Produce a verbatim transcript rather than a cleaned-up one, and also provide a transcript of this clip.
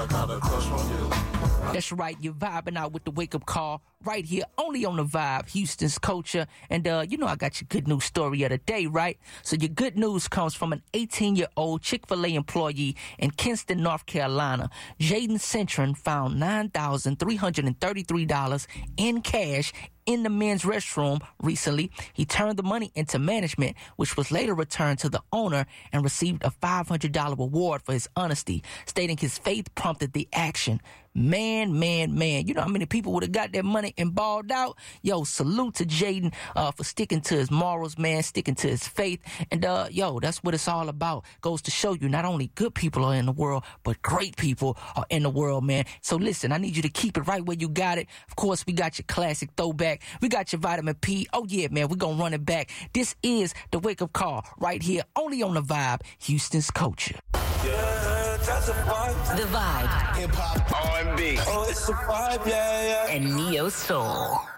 That's right, you're vibing out with the wake-up call right here, only on The Vibe, Houston's culture. And, uh, you know, I got your good news story of the day, right? So your good news comes from an eighteen-year-old Chick-fil-A employee in Kinston, North Carolina. Jaden Cintron found nine thousand three hundred thirty-three dollars in cash in the men's restroom recently. He turned the money into management, which was later returned to the owner, and received a five hundred dollars reward for his honesty, stating his faith prompted the action. Man, man, man. You know how many people would have got their money and balled out? Yo, salute to Jaden uh, for sticking to his morals, man, sticking to his faith. And, uh, yo, that's what it's all about. Goes to show you not only good people are in the world, but great people are in the world, man. So listen, I need you to keep it right where you got it. Of course, we got your classic throwback. We got your vitamin P. Oh, yeah, man, we're going to run it back. This is the wake-up call right here, only on The Vibe, Houston's culture. Yeah, that's a vibe. The Vibe. Hip-hop. R and B. Oh, it's a vibe, yeah, yeah. And Neo Soul.